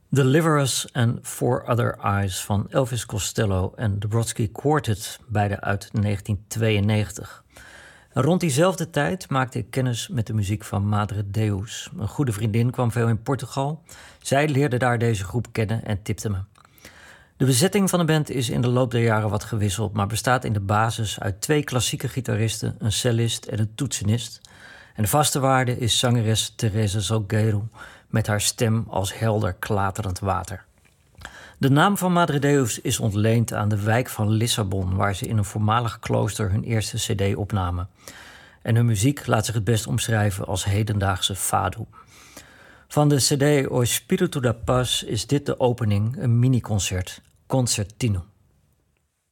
Deliver Us en Four Other Eyes van Elvis Costello en de Brodsky Quartet, beide uit 1992. En rond diezelfde tijd maakte ik kennis met de muziek van Madre Deus. Een goede vriendin kwam veel in Portugal. Zij leerde daar deze groep kennen en tipte me. De bezetting van de band is in de loop der jaren wat gewisseld, maar bestaat in de basis uit 2 klassieke gitaristen, een cellist en een toetsenist. En de vaste waarde is zangeres Teresa Salgueiro met haar stem als helder klaterend water. De naam van Madre Deus is ontleend aan de wijk van Lissabon, waar ze in een voormalig klooster hun eerste cd opnamen. En hun muziek laat zich het best omschrijven als hedendaagse fado. Van de cd O Espírito da Paz is dit de opening, een mini-concert, Concertino.